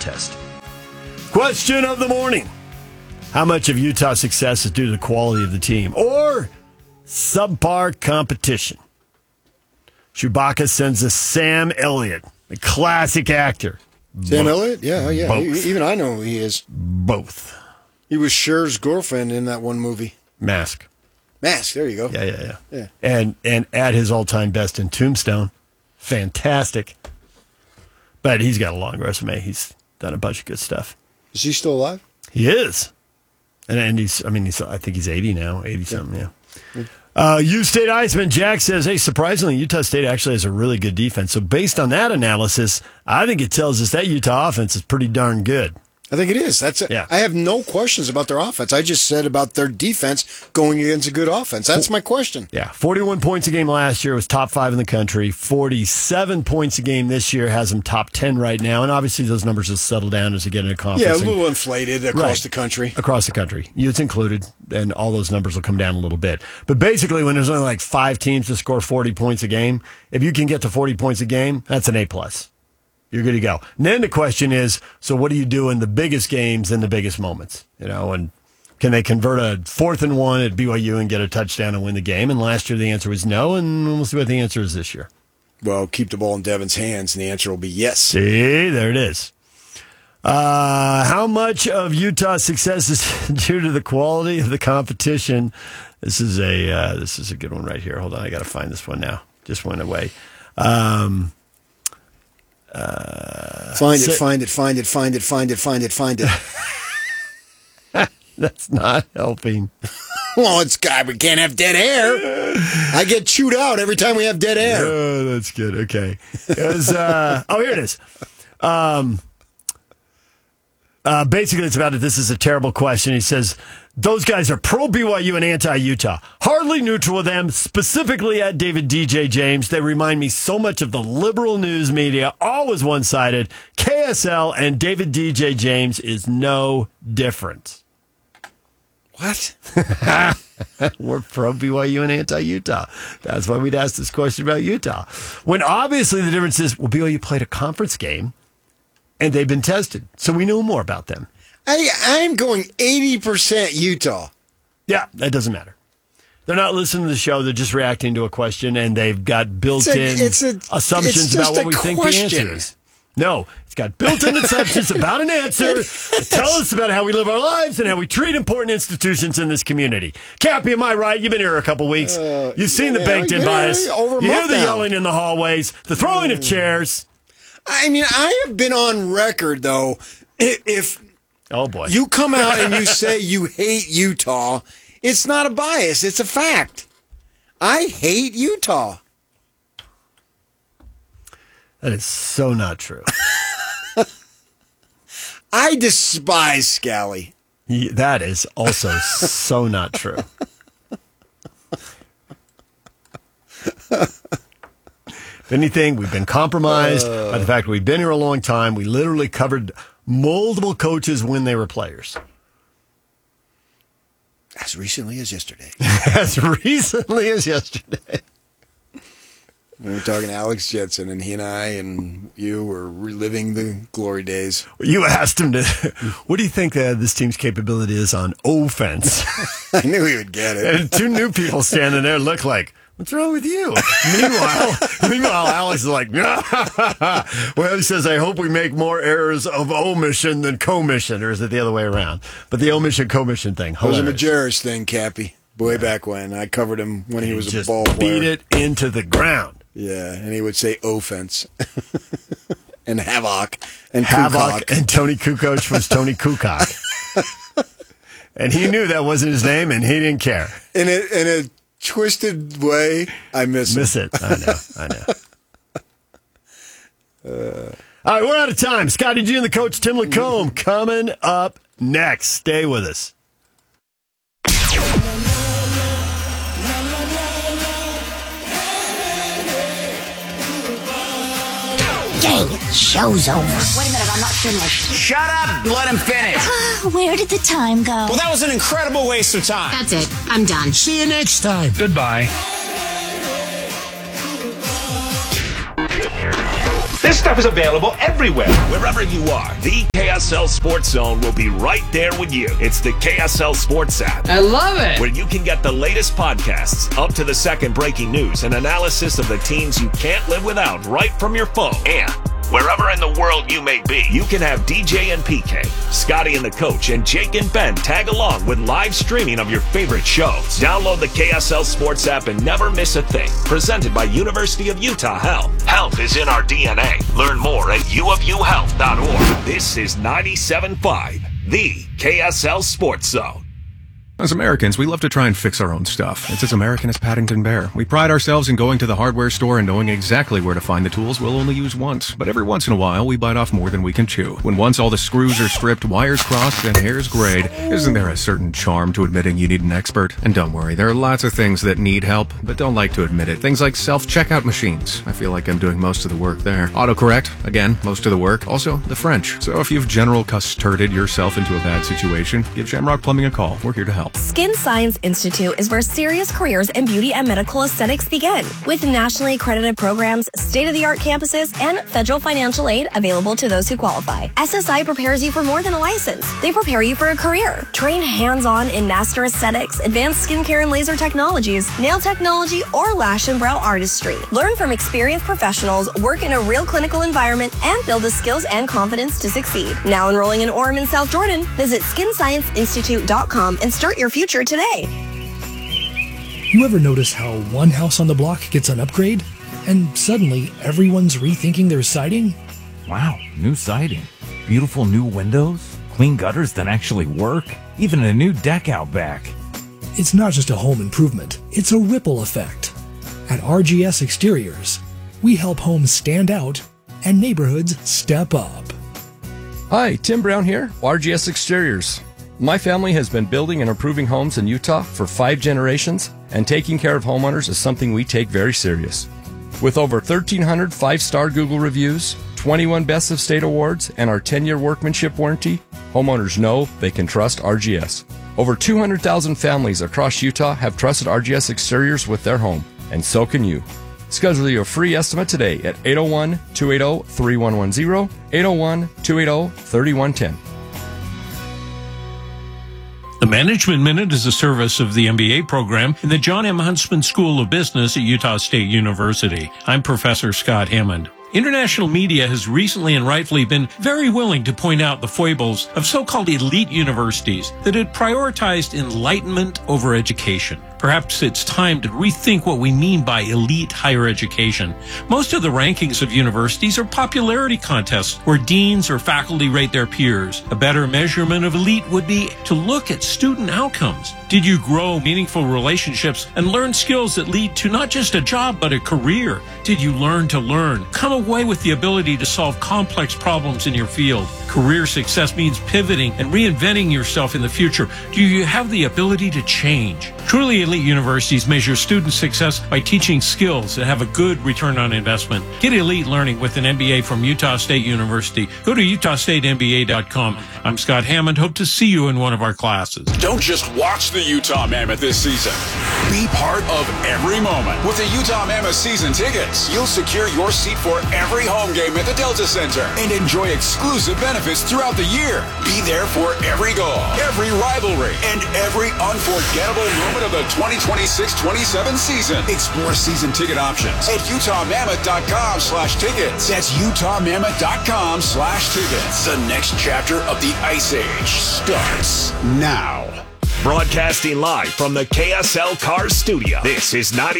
contest. Question of the morning. How much of Utah's success is due to the quality of the team or subpar competition? Chewbacca sends us Sam Elliott, the classic actor. Sam Elliott? Yeah. Both. Even I know who he is. Both. He was Cher's girlfriend in that one movie. Mask. There you go. Yeah. And at his all-time best in Tombstone. Fantastic. But he's got a long resume. He's done a bunch of good stuff. Is he still alive? He is. And I think he's 80 now, 80-something, U-State Iceman Jack says, hey, surprisingly, Utah State actually has a really good defense. So based on that analysis, I think it tells us that Utah offense is pretty darn good. I think it is. That's it. Yeah. I have no questions about their offense. I just said about their defense going against a good offense. That's my question. Yeah, 41 points a game last year was top 5 in the country. 47 points a game this year has them top 10 right now. And obviously those numbers will settle down as you get into conference. Yeah, a little inflated across the country. Across the country. Utes included, and all those numbers will come down a little bit. But basically, when there's only like 5 teams to score 40 points a game, if you can get to 40 points a game, that's an A+. You're good to go. And then the question is, so what do you do in the biggest games and the biggest moments? And can they convert a 4th and 1 at BYU and get a touchdown and win the game? And last year the answer was no, and we'll see what the answer is this year. Well, keep the ball in Devin's hands, and the answer will be yes. See, there it is. How much of Utah's success is due to the quality of the competition? This is a good one right here. Hold on, I got to find this one now. Just went away. Find it. That's not helping. Well, it's God. We can't have dead air. I get chewed out every time we have dead air. Oh, that's good. Okay. Here it is. Basically, it's about it. This is a terrible question. He says, those guys are pro-BYU and anti-Utah. Hardly neutral with them, specifically at David DJ James. They remind me so much of the liberal news media, always one-sided. KSL and David DJ James is no different. What? We're pro-BYU and anti-Utah. That's why we'd ask this question about Utah. When obviously the difference is, well, BYU played a conference game, and they've been tested, so we know more about them. I'm going 80% Utah. Yeah, that doesn't matter. They're not listening to the show. They're just reacting to a question, and they've got built-in assumptions about what we think the answer is. No, it's got built-in assumptions about an answer. Tell us about how we live our lives and how we treat important institutions in this community. Cappy, am I right? You've been here a couple weeks. You've seen the baked-in bias. You hear the yelling in the hallways, the throwing of chairs. I mean, I have been on record, though, if oh boy, you come out and you say you hate Utah, it's not a bias. It's a fact. I hate Utah. That is so not true. I despise Scally. That is also so not true. If anything, we've been compromised by the fact we've been here a long time. We literally covered multiple coaches when they were players. As recently as yesterday. As recently as yesterday. We were talking to Alex Jetson, and he and I and you were reliving the glory days. You asked him to, what do you think this team's capability is on offense? I knew he would get it. And 2 new people standing there look like, what's wrong with you? Meanwhile, Alex is like, well, he says, I hope we make more errors of omission than commission, or is it the other way around? But the omission commission thing, hilarious. It was a Majerus thing, Cappy. Way back when I covered him when he was a ball player. Beat it into the ground. Yeah, and he would say offense. And Havoc. And Havoc. And Tony Kukoc was Tony Kukoc. And he knew that wasn't his name, and he didn't care. In a twisted way, I miss it. I know. All right, we're out of time. Scotty G and the coach, Tim Lacombe, coming up next. Stay with us. Dang it, show's over. Wait a minute, I'm not finished. Shut up and let him finish. Where did the time go? Well, that was an incredible waste of time. That's it. I'm done. See you next time. Goodbye. This stuff is available everywhere. Wherever you are, the KSL Sports Zone will be right there with you. It's the KSL Sports app. I love it. Where you can get the latest podcasts, up to the second breaking news, and analysis of the teams you can't live without right from your phone. And wherever in the world you may be, you can have DJ and PK, Scotty and the Coach, and Jake and Ben tag along with live streaming of your favorite shows. Download the KSL Sports app and never miss a thing. Presented by University of Utah Health. Health is in our DNA. Learn more at uofuhealth.org. This is 97.5, the KSL Sports Zone. As Americans, we love to try and fix our own stuff. It's as American as Paddington Bear. We pride ourselves in going to the hardware store and knowing exactly where to find the tools we'll only use once. But every once in a while, we bite off more than we can chew. When once all the screws are stripped, wires crossed, and hairs grayed, isn't there a certain charm to admitting you need an expert? And don't worry, there are lots of things that need help, but don't like to admit it. Things like self-checkout machines. I feel like I'm doing most of the work there. Autocorrect, again, most of the work. Also, the French. So if you've general custarded yourself into a bad situation, give Shamrock Plumbing a call. We're here to help. Skin Science Institute is where serious careers in beauty and medical aesthetics begin. With nationally accredited programs, state-of-the-art campuses, and federal financial aid available to those who qualify, SSI prepares you for more than a license. They prepare you for a career. Train hands-on in master aesthetics, advanced skincare and laser technologies, nail technology, or lash and brow artistry. Learn from experienced professionals, work in a real clinical environment, and build the skills and confidence to succeed. Now enrolling in Orem in South Jordan, visit skinscienceinstitute.com and start your future today. You ever notice how one house on the block gets an upgrade and suddenly everyone's rethinking their siding? Wow, new siding, beautiful new windows, clean gutters that actually work, even a new deck out back. It's not just a home improvement, it's a ripple effect. At RGS Exteriors, we help homes stand out and neighborhoods step up. Hi, Tim Brown here, RGS Exteriors. My family has been building and improving homes in Utah for 5 generations, and taking care of homeowners is something we take very serious. With over 1,300 5-star Google reviews, 21 Best of State awards, and our 10-year workmanship warranty, homeowners know they can trust RGS. Over 200,000 families across Utah have trusted RGS Exteriors with their home, and so can you. Schedule your free estimate today at 801-280-3110, 801-280-3110. The Management Minute is a service of the MBA program in the John M. Huntsman School of Business at Utah State University. I'm Professor Scott Hammond. International media has recently and rightfully been very willing to point out the foibles of so-called elite universities that had prioritized enlightenment over education. Perhaps it's time to rethink what we mean by elite higher education. Most of the rankings of universities are popularity contests where deans or faculty rate their peers. A better measurement of elite would be to look at student outcomes. Did you grow meaningful relationships and learn skills that lead to not just a job but a career? Did you learn to learn? Come away with the ability to solve complex problems in your field. Career success means pivoting and reinventing yourself in the future. Do you have the ability to change? Truly elite universities measure student success by teaching skills that have a good return on investment. Get elite learning with an MBA from Utah State University. Go to utahstatemba.com. I'm Scott Hammond. Hope to see you in one of our classes. Don't just watch the Utah Mammoth this season. Be part of every moment. With the Utah Mammoth season tickets, you'll secure your seat for every home game at the Delta Center and enjoy exclusive benefits throughout the year. Be there for every goal, every rivalry, and every unforgettable moment of the 2026-27 season. Explore season ticket options at utahmammoth.com/tickets. That's utahmammoth.com/tickets. The next chapter of the Ice Age starts now. Broadcasting live from the KSL Cars Studio. This is 90.